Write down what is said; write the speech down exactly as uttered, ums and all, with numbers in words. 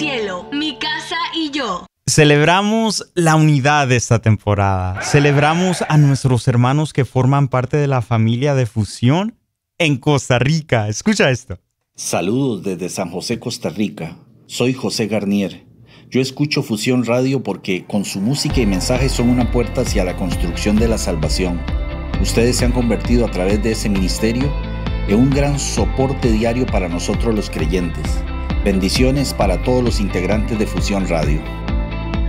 cielo, mi casa y yo. Celebramos la unidad de esta temporada. Celebramos a nuestros hermanos que forman parte de la familia de Fusión en Costa Rica. Escucha esto. Saludos desde San José, Costa Rica. Soy José Garnier. Yo escucho Fusión Radio porque con su música y mensajes son una puerta hacia la construcción de la salvación. Ustedes se han convertido a través de ese ministerio en un gran soporte diario para nosotros los creyentes. Bendiciones para todos los integrantes de Fusión Radio.